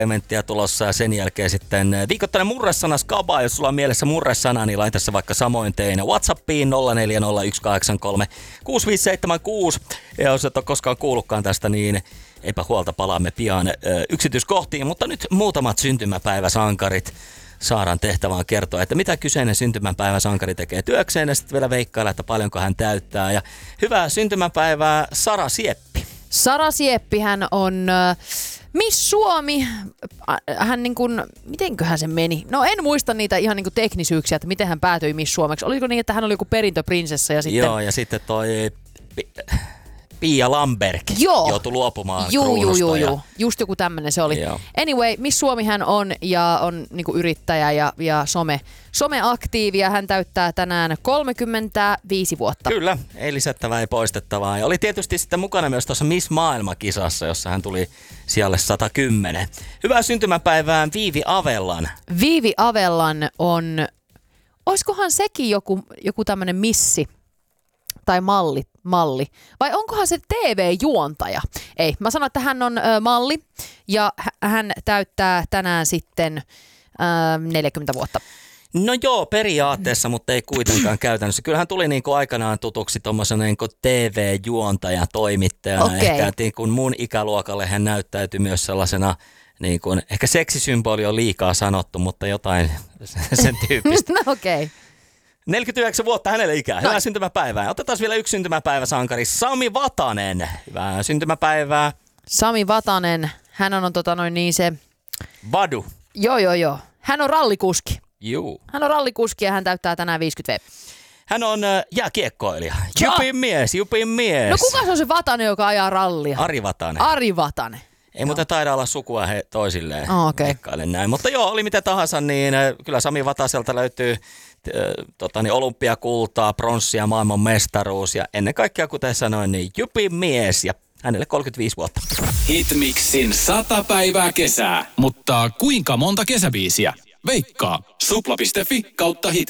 eventtiä tulossa ja sen jälkeen sitten viikoittainen murresana Skaba. Jos sulla on mielessä murresana, niin laita se vaikka samoin tein WhatsAppiin 0401836576. Ja jos et ole koskaan kuullutkaan tästä, niin eipä huolta, palaamme pian yksityiskohtiin. Mutta nyt muutamat syntymäpäiväsankarit. Saaran tehtävä on kertoa, että mitä kyseinen syntymäpäiväsankari tekee työkseen ja sitten vielä veikkailla, että paljonko hän täyttää. Ja hyvää syntymäpäivää Sara Sieppi. Sara Sieppi, hän on Miss Suomi. Hän niin kuin, mitenköhän se meni? No en muista niitä ihan niin kuin teknisyyksiä, että miten hän päätyi Miss Suomeksi. Oliko niin, että hän oli joku perintöprinsessa ja sitten... Joo, ja sitten toi Pia Lamberg joutui luopumaan kruunusta. Joo. Just joku tämmönen se oli. Joo. Anyway, Miss Suomi hän on ja on niinku yrittäjä ja someaktiivi ja hän täyttää tänään 35 vuotta. Kyllä, ei lisättävää, ei poistettavaa. Ja oli tietysti sitten mukana myös tuossa Miss Maailma-kisassa, jossa hän tuli sijalle 110. Hyvää syntymäpäivää Viivi Avellan. Viivi Avellan on, oiskohan sekin joku tämmönen missi? Tai malli. Vai onkohan se TV-juontaja? Ei, mä sanon, että hän on malli ja hän täyttää tänään sitten 40 vuotta. No joo, periaatteessa, mutta ei kuitenkaan käytännössä. Kyllähän tuli niinku aikanaan tutuksi tuommoisena niinku TV-juontaja, toimittajana. Okay. Ehkä niin kuin mun ikäluokalle hän näyttäytyi myös sellaisena, niin kuin, ehkä seksisymboli on liikaa sanottu, mutta jotain sen tyyppistä. No okei. Okay. 49 vuotta hänelle ikää. Hyvää syntymäpäivää. Otetaan vielä yksi syntymäpäiväsankari. Sami Vatanen. Hyvää syntymäpäivää. Sami Vatanen. Hän on se... Vadu. Joo. Hän on rallikuski. Juu. Hän on rallikuski ja hän täyttää tänään 50 V. Hän on jääkiekkoilija. Jupin mies. No kuka se on se Vatanen, joka ajaa rallia? Ari Vatanen. Ei muuten taida olla sukua he toisilleen. Okay. Näin. Mutta joo, oli mitä tahansa, niin kyllä Sami Vataselta löytyy olympiakultaa, pronssia, maailman mestaruus ja ennen kaikkea, kuten sanoin, niin Jupin mies ja hänelle 35 vuotta. Hitmixin 100 päivää kesää. Mutta kuinka monta kesäbiisiä? Veikkaa supla.fi/hitmix.